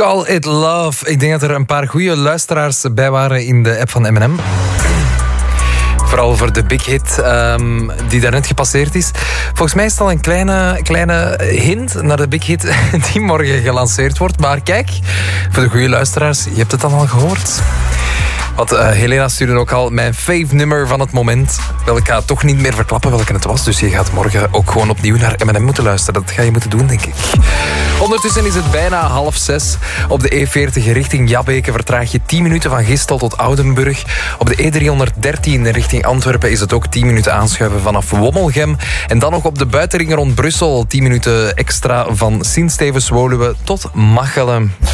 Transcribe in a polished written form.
Call It Love. Ik denk dat er een paar goede luisteraars bij waren in de app van M&M. Vooral voor de big hit die daarnet gepasseerd is. Volgens mij is het al een kleine hint naar de big hit die morgen gelanceerd wordt. Maar kijk, voor de goede luisteraars, je hebt het dan al gehoord. Want Helena stuurde ook al mijn fave nummer van het moment. Wel, ik ga het toch niet meer verklappen welke het was. Dus je gaat morgen ook gewoon opnieuw naar M&M moeten luisteren. Dat ga je moeten doen, denk ik. Ondertussen is het bijna 5:30. Op de E40 richting Jabbeke vertraag je 10 minuten van Gistel tot Oudenburg. Op de E313 richting Antwerpen is het ook 10 minuten aanschuiven vanaf Wommelgem. En dan nog op de buitenring rond Brussel 10 minuten extra van Sint-Stevens-Woluwe tot Machelen.